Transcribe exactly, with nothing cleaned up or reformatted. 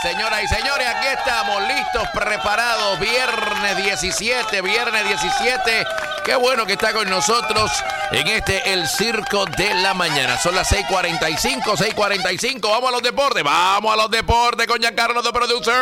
Señoras y señores, aquí estamos listos, preparados. Viernes diecisiete, viernes diecisiete. Qué bueno que está con nosotros en este El Circo de la Mañana. Son las seis cuarenta y cinco, seis cuarenta y cinco. Vamos a los deportes, vamos a los deportes con Giancarlo, the producer.